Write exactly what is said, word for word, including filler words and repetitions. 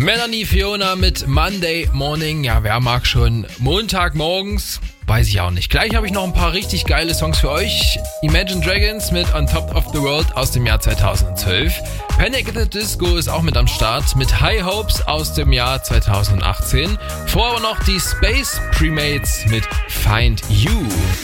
Melanie Fiona mit Monday Morning. Ja, wer mag schon Montagmorgens? Weiß ich auch nicht. Gleich habe ich noch ein paar richtig geile Songs für euch. Imagine Dragons mit On Top of the World aus dem Jahr zweitausendzwölf. Panic at the Disco ist auch mit am Start mit High Hopes aus dem Jahr zweitausendachtzehn. Vorher noch die Space Primates mit Find You.